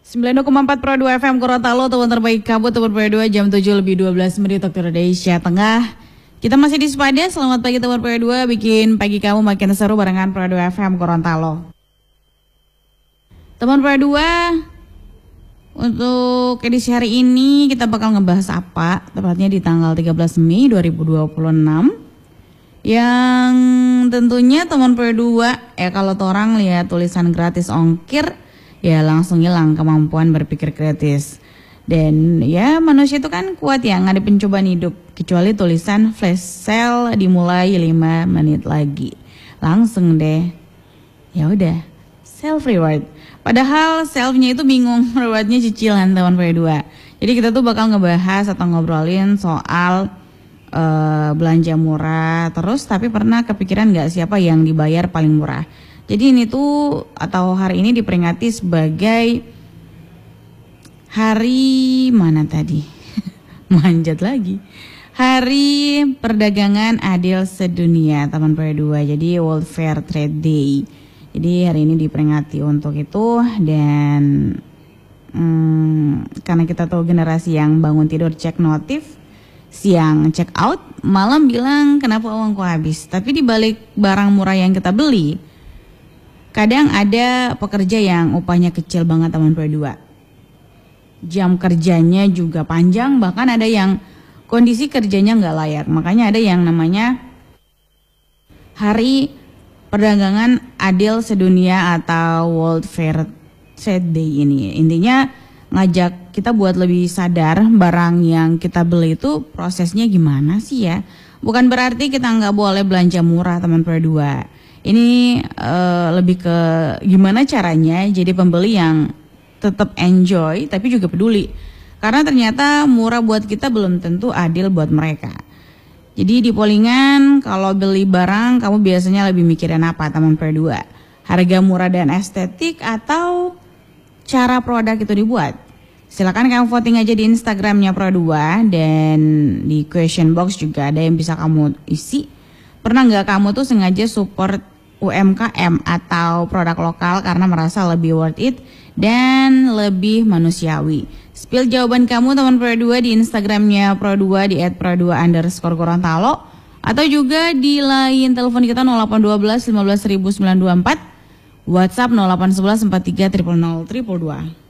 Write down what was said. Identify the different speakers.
Speaker 1: 92,4 Pro 2 FM Gorontalo, teman terbaik kamu, teman Pro 2, jam 7 lebih 12 menit waktu Indonesia Tengah. Kita masih di Sepada, selamat pagi teman Pro 2, bikin pagi kamu makin seru barengan Pro 2 FM Gorontalo. Teman Pro 2, untuk edisi hari ini kita bakal ngebahas apa, tepatnya di tanggal 13 Mei 2026. Yang tentunya teman Pro 2, kalau orang lihat tulisan gratis ongkir, ya langsung hilang kemampuan berpikir kritis. Dan ya manusia itu kan kuat ya ngadepin cobaan hidup, kecuali tulisan flash sale dimulai 5 menit lagi. Langsung deh, ya udah self reward. Padahal selfnya itu bingung, rewardnya cicilan teman Pro 2. Jadi kita tuh bakal ngebahas atau ngobrolin soal belanja murah. Terus tapi pernah kepikiran gak siapa yang dibayar paling murah? Jadi ini tuh atau hari ini diperingati sebagai hari mana tadi? Manjat lagi. Hari Perdagangan Adil Sedunia teman Pro 2. Jadi World Fair Trade Day. Jadi hari ini diperingati untuk itu. Dan karena kita tahu generasi yang bangun tidur cek notif, siang check out, malam bilang kenapa uangku habis. Tapi di balik barang murah yang kita beli, kadang ada pekerja yang upahnya kecil banget teman Pro 2. Jam kerjanya juga panjang, bahkan ada yang kondisi kerjanya nggak layak. Makanya ada yang namanya Hari Perdagangan Adil Sedunia atau World Fair Trade Day ini. Intinya ngajak kita buat lebih sadar barang yang kita beli itu prosesnya gimana sih ya. Bukan berarti kita nggak boleh belanja murah teman Pro 2. Ini lebih ke gimana caranya jadi pembeli yang tetap enjoy tapi juga peduli. Karena ternyata murah buat kita belum tentu adil buat mereka. Jadi di pollingan kalau beli barang kamu biasanya lebih mikirin apa teman Pro 2? Harga murah dan estetik atau cara produk itu dibuat? Silakan kamu voting aja di Instagramnya Pro 2 dan di question box juga ada yang bisa kamu isi. Pernah nggak kamu tuh sengaja support UMKM atau produk lokal karena merasa lebih worth it dan lebih manusiawi? Spill jawaban kamu teman Pro 2 di Instagramnya Pro 2 di @pro2_Gorontalo atau juga di line telepon kita 0812 15 924, WhatsApp 0811 43 000 022.